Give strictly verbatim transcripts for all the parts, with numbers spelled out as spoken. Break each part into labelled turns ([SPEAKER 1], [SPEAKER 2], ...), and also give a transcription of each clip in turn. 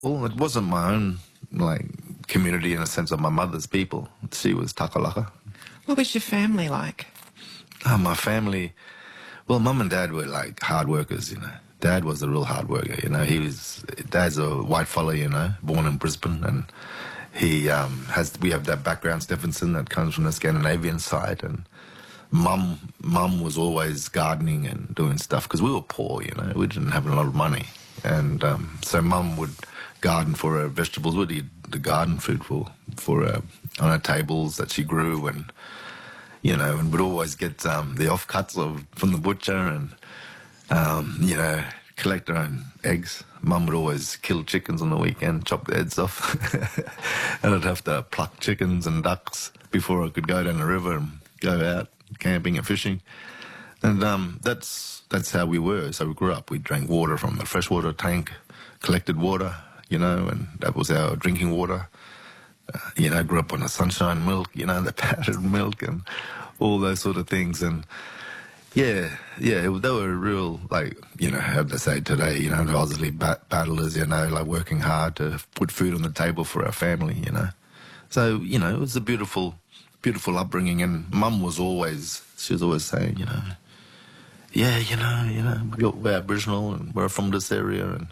[SPEAKER 1] Well, it wasn't my own, like, community in a sense of my mother's people. She was Takalaka.
[SPEAKER 2] What was your family like?
[SPEAKER 1] Uh, my family, well, mum and dad were like hard workers, you know. Dad was a real hard worker, you know. He was, dad's a white fella, you know, born in Brisbane, and he um, has, we have that background, Stephenson, that comes from the Scandinavian side, and mum, mum was always gardening and doing stuff, because we were poor, you know. We didn't have a lot of money, and um, so mum would garden for her vegetables, would eat the garden food for, for her, on her tables that she grew, and you know, and would always get um, the offcuts of from the butcher and, um, you know, collect her own eggs. Mum would always kill chickens on the weekend, chop the heads off. And I'd have to pluck chickens and ducks before I could go down the river and go out camping and fishing. And um, that's that's how we were. So we grew up. We drank water from the freshwater tank, collected water, you know, and that was our drinking water. Uh, you know, grew up on the sunshine milk, you know, the powdered milk and all those sort of things. And yeah, yeah, it, they were real, like, you know, how to say today, you know, the Aussie bat battlers, you know, like working hard to put food on the table for our family, you know. So, you know, it was a beautiful, beautiful upbringing. And mum was always, she was always saying, you know, yeah, you know, you know, we're Aboriginal and we're from this area, and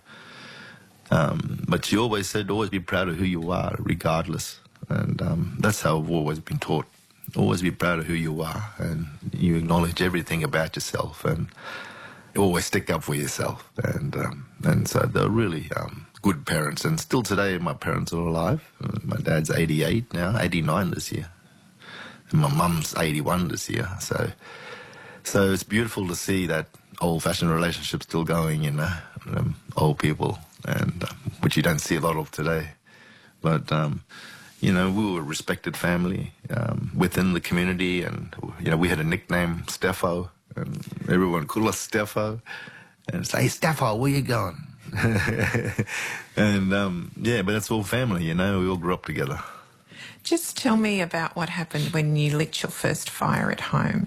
[SPEAKER 1] Um, but she always said, always be proud of who you are, regardless. And um, that's how I've always been taught. Always be proud of who you are, and you acknowledge everything about yourself, and always stick up for yourself. And um, and so they're really um, good parents. And still today, my parents are alive. My dad's eighty-eight now, eighty-nine this year. And my mum's eighty-one this year. So, so it's beautiful to see that old-fashioned relationship still going, you know, um, old people. And um, which you don't see a lot of today. But, um, you know, we were a respected family um, within the community, and, you know, we had a nickname, Steffo, and everyone called us Steffo. And it's like, hey, Steffo, where you going? And, um, yeah, but that's all family, you know, we all grew up together.
[SPEAKER 2] Just tell me about what happened when you lit your first fire at home.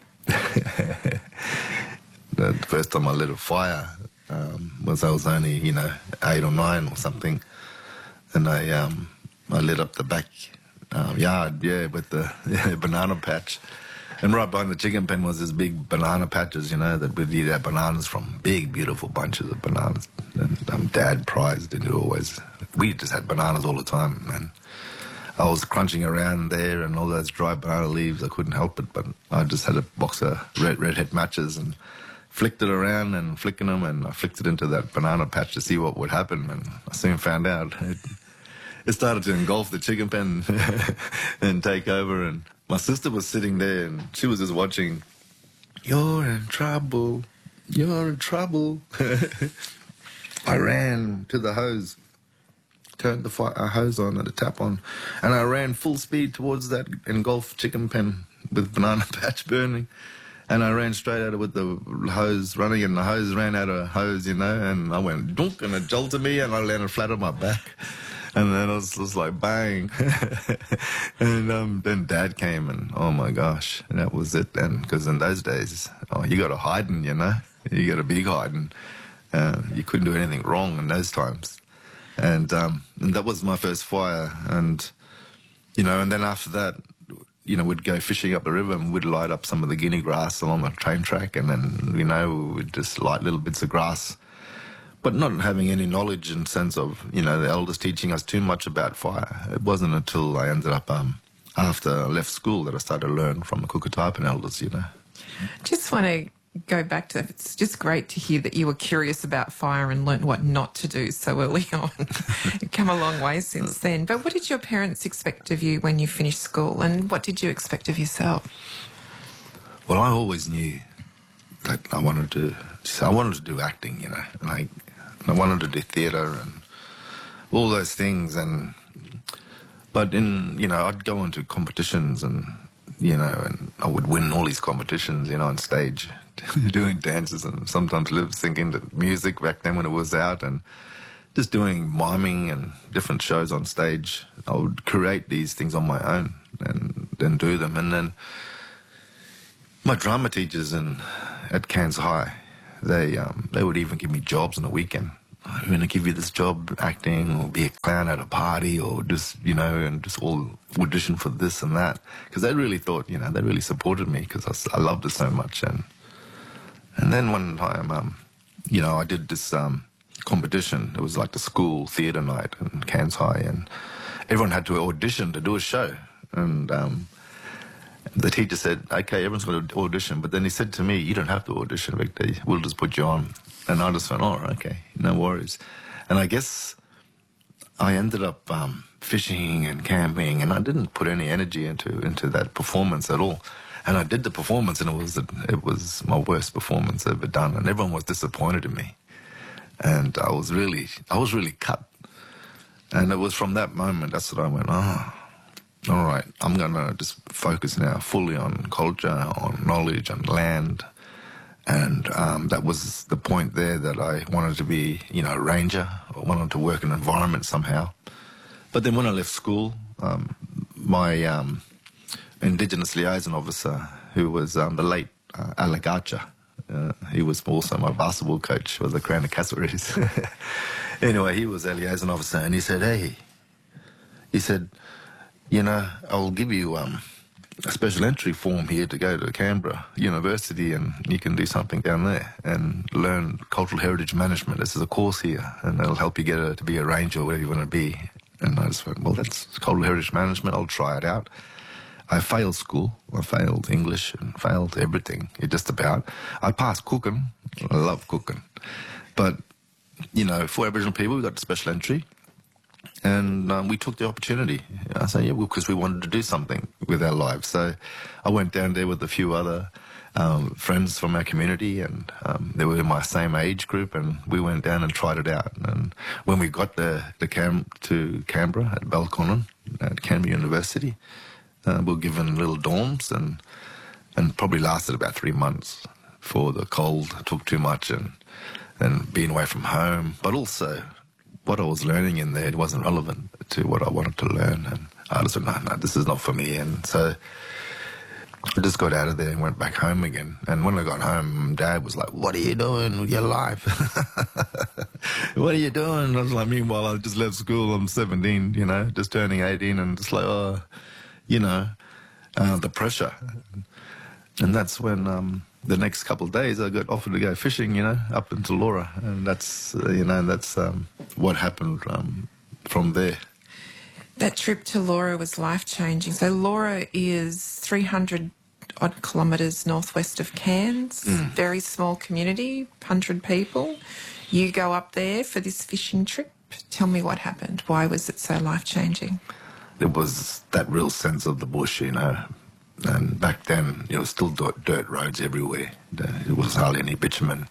[SPEAKER 1] The first time I lit a fire, Um, was I was only, you know, eight or nine or something, and I um, I lit up the back um, yard, yeah, with the yeah, banana patch, and right behind the chicken pen was this big banana patches, you know, that we'd eat our bananas from, big, beautiful bunches of bananas, and um, Dad prized it always. We just had bananas all the time, and I was crunching around there, and all those dry banana leaves, I couldn't help it, but I just had a box of red redhead matches and flicked it around and flicking them, and I flicked it into that banana patch to see what would happen, and I soon found out. It, it started to engulf the chicken pen and take over, and my sister was sitting there, and she was just watching. You're in trouble. You're in trouble. I ran to the hose, turned the fire, uh, hose on and the tap on, and I ran full speed towards that engulfed chicken pen with banana patch burning. And I ran straight at it with the hose running, and the hose ran out of hose, you know, and I went dunk, and it jolted me, and I landed flat on my back. And then it was just like bang. And um, then Dad came, and oh my gosh, and that was it then. Because in those days, oh, you got a hiding, you know, you got a big hiding. Uh, you couldn't do anything wrong in those times. And, um, and that was my first fire. And, you know, and then after that, you know, we'd go fishing up the river, and we'd light up some of the guinea grass along the train track, and then, you know, we'd just light little bits of grass, but not having any knowledge in sense of, you know, the elders teaching us too much about fire. It wasn't until I ended up, um, after I left school, that I started to learn from the Kukataipan elders, you know.
[SPEAKER 2] Just want to go back to, it's just great to hear that you were curious about fire and learnt what not to do so early on. You've come a long way since then. But what did your parents expect of you when you finished school, and what did you expect of yourself?
[SPEAKER 1] Well, I always knew that I wanted to, I wanted to do acting, you know, like I wanted to do theatre and all those things. And but in, you know, I'd go into competitions, and, you know, and I would win all these competitions, you know, on stage, doing dances, and sometimes lip syncing to music back then when it was out, and just doing miming and different shows on stage. I would create these things on my own and then do them. And then my drama teachers in at Cairns High, they um, they would even give me jobs on the weekend I'm going to give you this job acting or be a clown at a party or just, you know, and just all audition for this and that. Because they really thought, you know, they really supported me because I, s- I loved it so much. And and then one time, um, you know, I did this um, competition. It was like the school theatre night in Cairns High, and everyone had to audition to do a show. And um, the teacher said, okay, everyone's got to audition. But then he said to me, you don't have to audition, Victor. We'll just put you on. And I just went, oh, okay, no worries. And I guess I ended up um, fishing and camping, and I didn't put any energy into into that performance at all. And I did the performance, and it was it was my worst performance ever done. And everyone was disappointed in me. And I was really, I was really cut. And it was from that moment, that's what I went, oh, all right, I'm going to just focus now fully on culture, on knowledge, on land. And um, that was the point there that I wanted to be, you know, a ranger. I wanted to work in an environment somehow. But then when I left school, um, my um, Indigenous liaison officer, who was um, the late uh, Alagacha, uh, he was also my basketball coach for the Crown of Cassowaries. Anyway, he was a liaison officer, and he said, hey, he said, you know, I'll give you um, a special entry form here to go to Canberra University, and you can do something down there and learn cultural heritage management. This is a course here, and it'll help you get a, to be a ranger or whatever you want to be. And I just went, well, that's cultural heritage management. I'll try it out. I failed school. I failed English and failed everything. It just about. I passed cooking. I love cooking. But, you know, for Aboriginal people, we got a special entry. And um, we took the opportunity. I said, yeah, because we wanted to do something with our lives. So I went down there with a few other um, friends from our community, and um, they were in my same age group, and we went down and tried it out. And when we got the, the cam to Canberra at Balconnen, at Canberra University, uh, we were given little dorms, and and probably lasted about three months before the cold took too much, and, and being away from home, but also what I was learning in there, it wasn't relevant to what I wanted to learn. And I just went, no, no, this is not for me. And so I just got out of there and went back home again. And when I got home, Dad was like, what are you doing with your life? What are you doing? I was like, meanwhile, I just left school. I'm seventeen, you know, just turning eighteen, and just like, oh, you know, uh, the pressure. And that's when um, the next couple of days I got offered to go fishing, you know, up into Laura. And that's, uh, you know, that's um, what happened um, from there.
[SPEAKER 2] That trip to Laura was life-changing. So Laura is three hundred odd kilometres northwest of Cairns, mm. very small community, one hundred people. You go up there for this fishing trip. Tell me what happened. Why was it so life-changing?
[SPEAKER 1] There was that real sense of the bush, you know. And back then, it was still dirt, dirt roads everywhere. It was hardly any bitumen.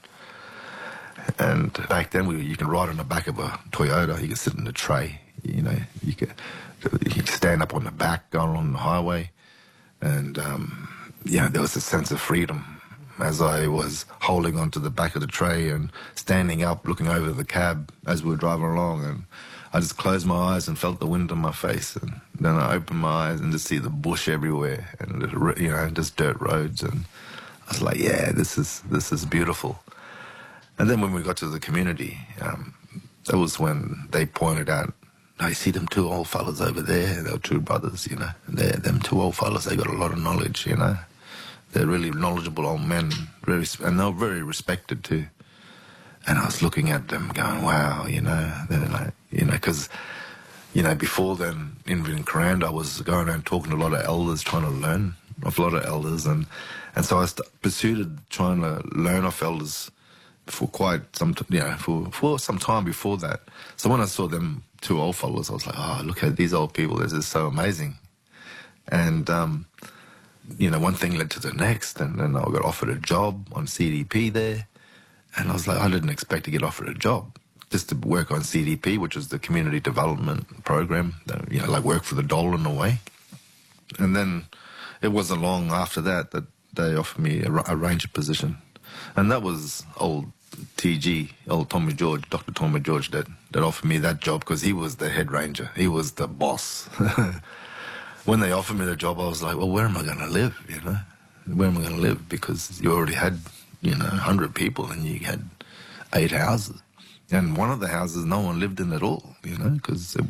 [SPEAKER 1] And back then, we, you can ride on the back of a Toyota. You could sit in the tray. You know, you could, you could stand up on the back, going along the highway. And, um, yeah, there was a sense of freedom as I was holding onto the back of the tray and standing up, looking over the cab as we were driving along. And I just closed my eyes and felt the wind on my face, and then I opened my eyes and just see the bush everywhere, and you know, just dirt roads, and I was like, yeah, this is this is beautiful. And then when we got to the community, um, that was when they pointed out, I see them two old fellas over there. They were two brothers, you know. They them two old fellas, they got a lot of knowledge, you know. They're really knowledgeable old men, very, and they were very respected too. And I was looking at them going, wow, you know, they're like, you know, because, you know, before then, in, in Kuranda, I was going around talking to a lot of elders, trying to learn off a lot of elders. And, and so I st- pursued trying to learn off elders for quite some, t- you know, for, for some time before that. So when I saw them two old fellas, I was like, oh, look at these old people. This is so amazing. And, um, you know, one thing led to the next. And then I got offered a job on C D P there. And I was like, I didn't expect to get offered a job, just to work on C D P, which is the Community Development Program, you know, like work for the dole in a way. And then it wasn't long after that that they offered me a, a ranger position. And that was old T G, old Tommy George, Doctor Tommy George, that, that offered me that job because he was the head ranger. He was the boss. When they offered me the job, I was like, well, where am I going to live, you know? Where am I going to live? Because you already had, you know, one hundred people and you had eight houses. And one of the houses no one lived in at all, you know, because it